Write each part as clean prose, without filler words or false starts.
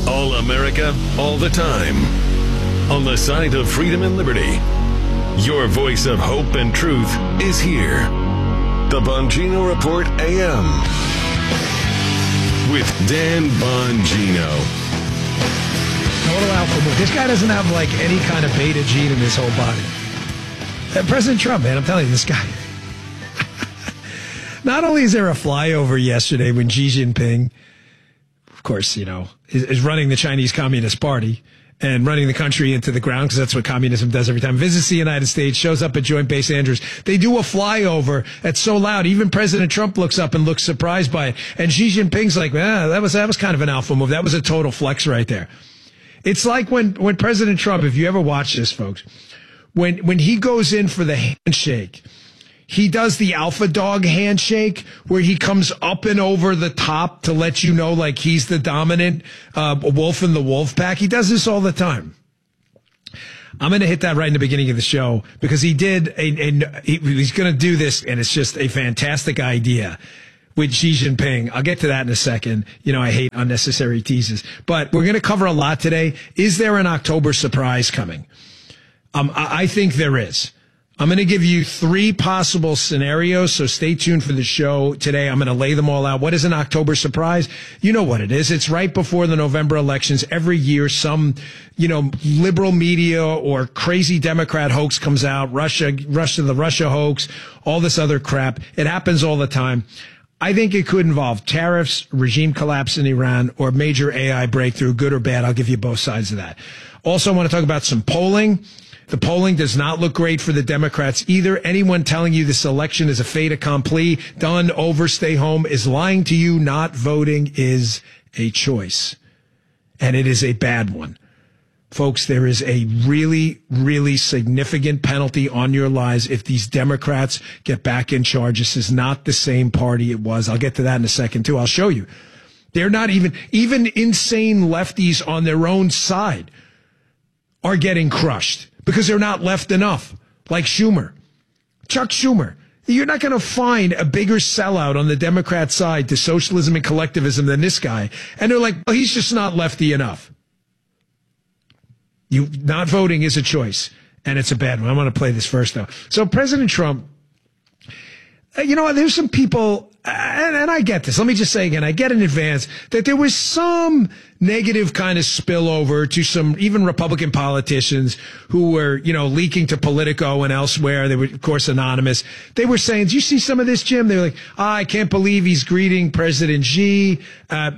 All America, all the time. On the side of freedom and liberty. Your voice of hope and truth is here. The Bongino Report AM. With Dan Bongino. A little alpha move. This guy doesn't have like any kind of beta gene in his whole body. President Trump, man, I'm telling you, this guy. Not only is there a flyover yesterday when Xi Jinping, of course, you know, is running the Chinese Communist Party and running the country into the ground, because that's what communism does every time. Visits the United States, shows up at Joint Base Andrews. They do a flyover that's so loud, even President Trump looks up and looks surprised by it. And Xi Jinping's like, that was kind of an alpha move. That was a total flex right there. It's like when President Trump, if you ever watch this, folks, when he goes in for the handshake, he does the alpha dog handshake where he comes up and over the top to let you know like he's the dominant wolf in the wolf pack. He does this all the time. I'm going to hit that right in the beginning of the show because he did, he's going to do this, and it's just a fantastic idea with Xi Jinping. I'll get to that in a second. You know, I hate unnecessary teases. But we're going to cover a lot today. Is there an October surprise coming? I think there is. I'm going to give you 3 possible scenarios, so stay tuned for the show today. I'm going to lay them all out. What is an October surprise? You know what it is. It's right before the November elections. Every year, some, liberal media or crazy Democrat hoax comes out, the Russia hoax, all this other crap. It happens all the time. I think it could involve tariffs, regime collapse in Iran, or major AI breakthrough, good or bad. I'll give you both sides of that. Also, I want to talk about some polling. The polling does not look great for the Democrats either. Anyone telling you this election is a fait accompli, done, over, stay home, is lying to you. Not voting is a choice. And it is a bad one. Folks, there is a really, really significant penalty on your lives if these Democrats get back in charge. This is not the same party it was. I'll get to that in a second, too. I'll show you. They're not even insane lefties on their own side are getting crushed because they're not left enough, like Schumer. Chuck Schumer. You're not going to find a bigger sellout on the Democrat side to socialism and collectivism than this guy. And they're like, well, he's just not lefty enough. Not voting is a choice, and it's a bad one. I want to play this first, though. So President Trump, there's some people, and I get this. Let me just say again, I get in advance that there was some negative kind of spillover to some even Republican politicians who were, leaking to Politico and elsewhere. They were, of course, anonymous. They were saying, do you see some of this, Jim? They were like, I can't believe he's greeting President Xi, at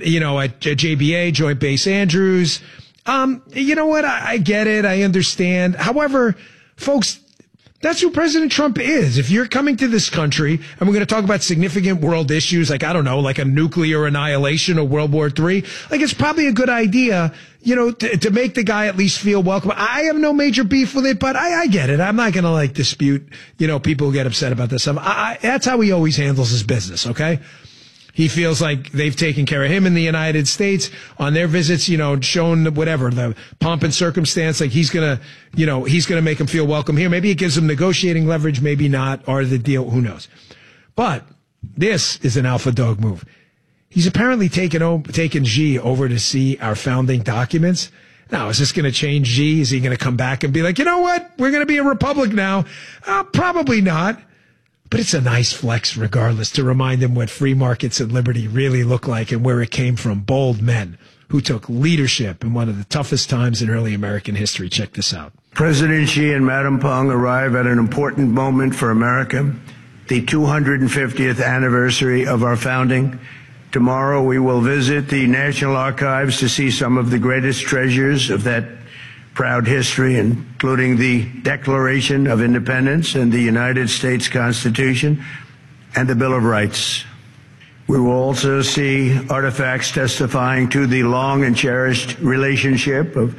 JBA, Joint Base Andrews. You know what? I get it. I understand. However, folks, that's who President Trump is. If you're coming to this country, and we're going to talk about significant world issues, like, I don't know, like a nuclear annihilation or World War III, like it's probably a good idea, to make the guy at least feel welcome. I have no major beef with it, but I get it. I'm not going to dispute, people who get upset about this stuff. That's how he always handles his business. Okay. He feels like they've taken care of him in the United States on their visits, shown whatever, the pomp and circumstance, like he's going to make him feel welcome here. Maybe it gives him negotiating leverage, maybe not, or the deal, who knows. But this is an alpha dog move. He's apparently taken Xi over to see our founding documents. Now, is this going to change Xi? Is he going to come back and be like, you know what? We're going to be a republic now? Probably not. But it's a nice flex regardless to remind them what free markets and liberty really look like and where it came from. Bold men who took leadership in one of the toughest times in early American history. Check this out. President Xi and Madam Peng arrive at an important moment for America, the 250th anniversary of our founding. Tomorrow we will visit the National Archives to see some of the greatest treasures of that proud history, including the Declaration of Independence and the United States Constitution and the Bill of Rights. We will also see artifacts testifying to the long and cherished relationship of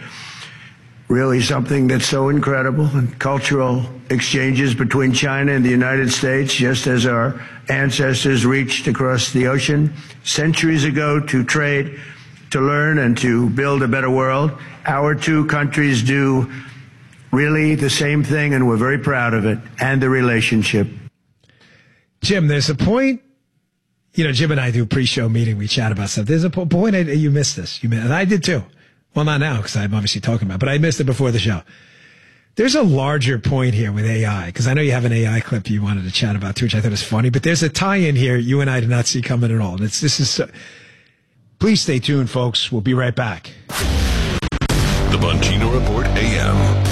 really something that's so incredible, and cultural exchanges between China and the United States, just as our ancestors reached across the ocean centuries ago to trade, to learn, and to build a better world. Our two countries do really the same thing, and we're very proud of it, and the relationship. Jim, there's a point, Jim and I do a pre-show meeting. We chat about stuff. There's a point, you missed this. And I did too. Well, not now, because I'm obviously talking about it, but I missed it before the show. There's a larger point here with AI, because I know you have an AI clip you wanted to chat about too, which I thought was funny, but there's a tie-in here you and I did not see coming at all. Please stay tuned, folks. We'll be right back. The Bongino Report AM.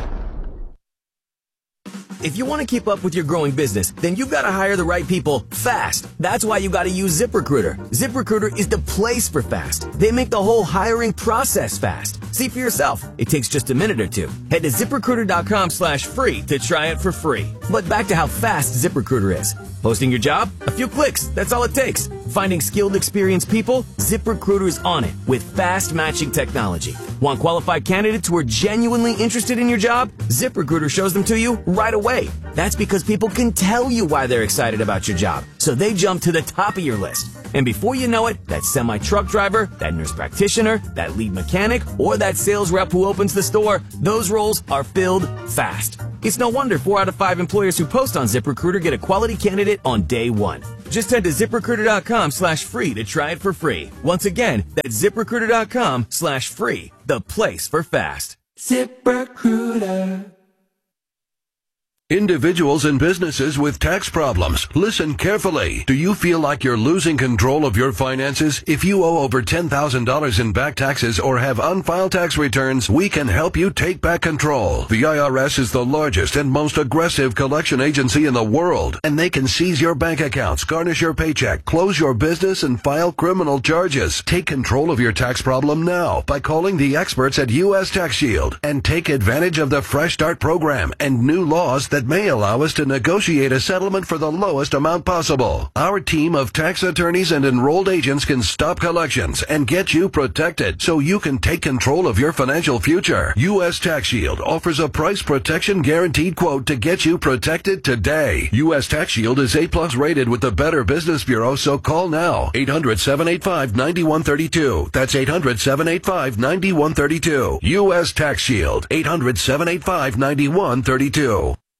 If you want to keep up with your growing business, then you've got to hire the right people fast. That's why you got to use ZipRecruiter. ZipRecruiter is the place for fast. They make the whole hiring process fast. See for yourself. It takes just a minute or two. Head to ZipRecruiter.com/free to try it for free. But back to how fast ZipRecruiter is. Posting your job? A few clicks. That's all it takes. Finding skilled, experienced people? ZipRecruiter is on it with fast matching technology. Want qualified candidates who are genuinely interested in your job? ZipRecruiter shows them to you right away. That's because people can tell you why they're excited about your job, so they jump to the top of your list. And before you know it, that semi-truck driver, that nurse practitioner, that lead mechanic, or that sales rep who opens the store, those roles are filled fast. It's no wonder 4 out of 5 employers who post on ZipRecruiter get a quality candidate on day one. Just head to ZipRecruiter.com/free to try it for free. Once again, that's ZipRecruiter.com/free, the place for fast. ZipRecruiter. Individuals and businesses with tax problems, listen carefully. Do you feel like you're losing control of your finances? If you owe over $10,000 in back taxes or have unfiled tax returns, we can help you take back control. The IRS is the largest and most aggressive collection agency in the world, and they can seize your bank accounts, garnish your paycheck, close your business, and file criminal charges. Take control of your tax problem now by calling the experts at U.S. Tax Shield and take advantage of the Fresh Start program and new laws that may allow us to negotiate a settlement for the lowest amount possible. Our team of tax attorneys and enrolled agents can stop collections and get you protected so you can take control of your financial future. U.S. Tax Shield offers a price protection guaranteed quote to get you protected today. U.S. Tax Shield is A+ rated with the Better Business Bureau, so call now. 800-785-9132. That's 800-785-9132. U.S. Tax Shield. 800-785-9132.